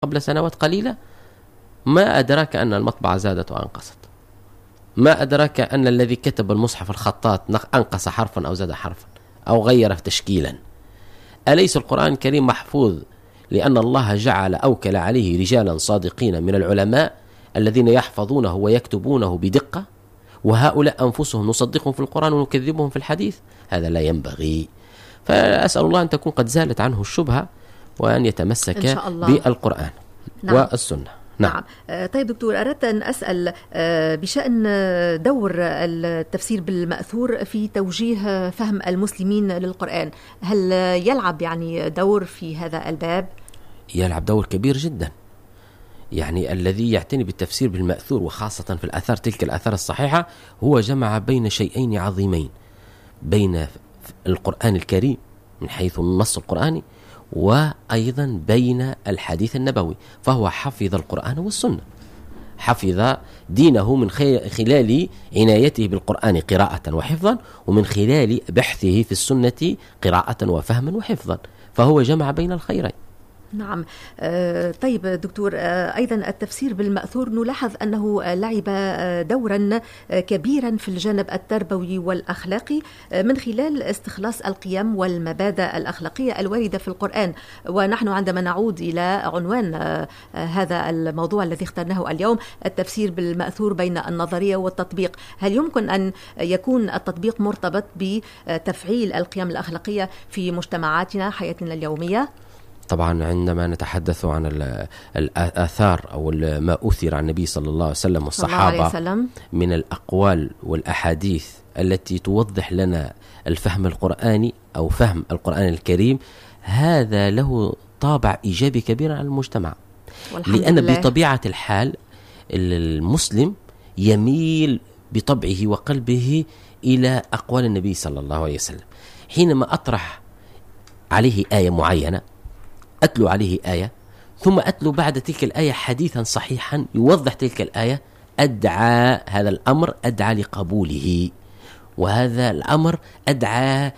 قبل سنوات قليلة، ما أدراك أن المطبعة زادت وأنقصت؟ ما أدراك أن الذي كتب المصحف الخطاط أنقص حرفا أو زاد حرفا أو غير تشكيلا؟ أليس القرآن الكريم محفوظ لأن الله جعل أوكل عليه رجالا صادقين من العلماء الذين يحفظونه ويكتبونه بدقة، وهؤلاء أنفسهم نصدقهم في القرآن ونكذبهم في الحديث؟ هذا لا ينبغي. فأسأل الله أن تكون قد زالت عنه الشبهة وأن يتمسك بالقرآن والسنة. نعم. طيب دكتور، أردت أن أسأل بشأن دور التفسير بالمأثور في توجيه فهم المسلمين للقرآن، هل يلعب دور في هذا الباب؟ يلعب دور كبير جدا. الذي يعتني بالتفسير بالمأثور وخاصة في الآثار، تلك الآثار الصحيحة، هو جمع بين شيئين عظيمين، بين القرآن الكريم من حيث النص القرآني، وأيضا بين الحديث النبوي. فهو حفظ القرآن والسنة، حفظ دينه من خلال عنايته بالقرآن قراءة وحفظا، ومن خلال بحثه في السنة قراءة وفهما وحفظا، فهو جمع بين الخيرين. نعم. طيب دكتور، أيضا التفسير بالمأثور نلاحظ أنه لعب دورا كبيرا في الجانب التربوي والأخلاقي من خلال استخلاص القيم والمبادئ الأخلاقية الواردة في القرآن. ونحن عندما نعود إلى عنوان هذا الموضوع الذي اخترناه اليوم، التفسير بالمأثور بين النظرية والتطبيق، هل يمكن أن يكون التطبيق مرتبط بتفعيل القيم الأخلاقية في مجتمعاتنا، حياتنا اليومية؟ طبعا عندما نتحدث عن الآثار أو ما أثر عن النبي صلى الله عليه وسلم والصحابة من الأقوال والأحاديث التي توضح لنا الفهم القرآني أو فهم القرآن الكريم، هذا له طابع إيجابي كبير على المجتمع، لأن بطبيعة الحال المسلم يميل بطبعه وقلبه إلى أقوال النبي صلى الله عليه وسلم. حينما أطرح عليه آية معينة، أتلو عليه آية، ثم أتلو بعد تلك الآية حديثا صحيحا يوضح تلك الآية، هذا الأمر أدعى لقبوله، وهذا الأمر أدعى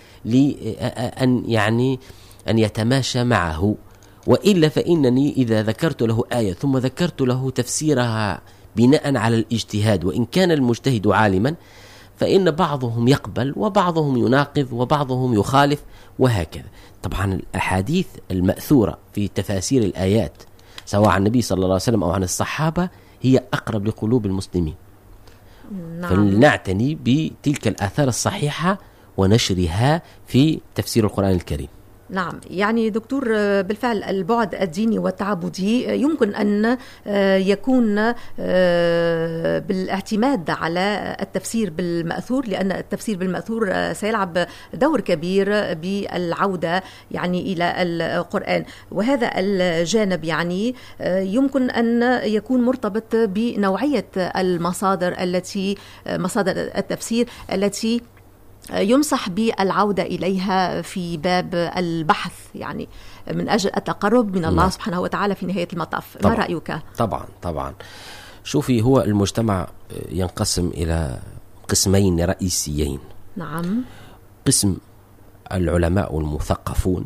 أن يتماشى معه. وإلا فإنني إذا ذكرت له آية ثم ذكرت له تفسيرها بناء على الاجتهاد، وإن كان المجتهد عالما، فإن بعضهم يقبل وبعضهم يناقض وبعضهم يخالف وهكذا. طبعا الأحاديث المأثورة في تفاسير الآيات سواء عن النبي صلى الله عليه وسلم أو عن الصحابة هي أقرب لقلوب المسلمين. نعم. فلنعتني بتلك الآثار الصحيحة ونشرها في تفسير القرآن الكريم. نعم. دكتور، بالفعل البعد الديني والتعبدي يمكن أن يكون بالاعتماد على التفسير بالمأثور، لأن التفسير بالمأثور سيلعب دور كبير بالعودة إلى القرآن، وهذا الجانب يمكن أن يكون مرتبط بنوعية مصادر التفسير التي ينصح بالعودة إليها في باب البحث، من أجل التقرب من الله سبحانه وتعالى في نهاية المطاف. ما رأيك؟ طبعا شوفي، هو المجتمع ينقسم إلى قسمين رئيسيين. نعم. قسم العلماء والمثقفون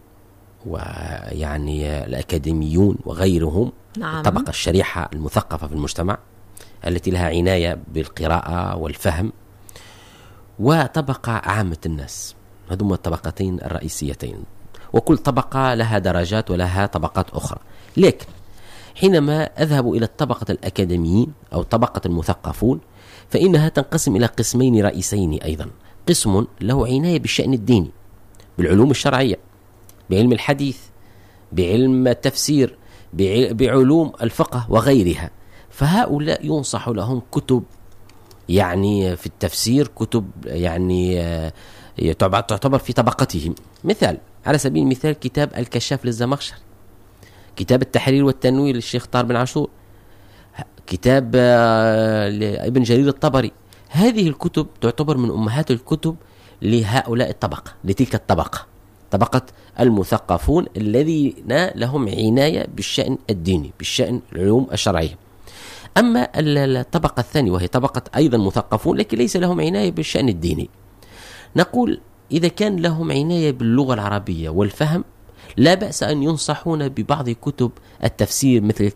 الأكاديميون وغيرهم. نعم. طبقة الشريحة المثقفة في المجتمع التي لها عناية بالقراءة والفهم، وطبقة عامة الناس. هذوما الطبقتين الرئيسيتين، وكل طبقة لها درجات ولها طبقات أخرى. لكن حينما أذهب إلى الطبقة الأكاديميين أو طبقة المثقفون، فإنها تنقسم إلى قسمين رئيسيين أيضا. قسم له عناية بالشأن الديني، بالعلوم الشرعية، بعلم الحديث، بعلم التفسير، بعلوم الفقه وغيرها. فهؤلاء ينصح لهم كتب في التفسير، كتب تعتبر في طبقتهم. مثال على سبيل المثال كتاب الكشاف للزمخشري، كتاب التحرير والتنوير للشيخ طاهر بن عاشور، كتاب ابن جرير الطبري. هذه الكتب تعتبر من أمهات الكتب لهؤلاء الطبقة، لتلك الطبقة، طبقة المثقفون الذين لهم عناية بالشأن الديني، بالشأن العلوم الشرعية. أما الطبقة الثانية وهي طبقة أيضا مثقفون لكن ليس لهم عناية بالشأن الديني، نقول إذا كان لهم عناية باللغة العربية والفهم لا بأس أن ينصحون ببعض كتب التفسير مثل